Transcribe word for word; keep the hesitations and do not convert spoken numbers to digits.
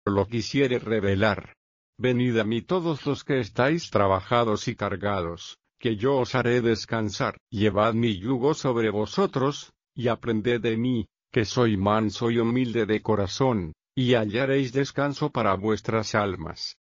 lo quisiere revelar. Venid a mí todos los que estáis trabajados y cargados, que yo os haré descansar. Llevad mi yugo sobre vosotros, y aprended de mí, que soy manso y humilde de corazón, y hallaréis descanso para vuestras almas.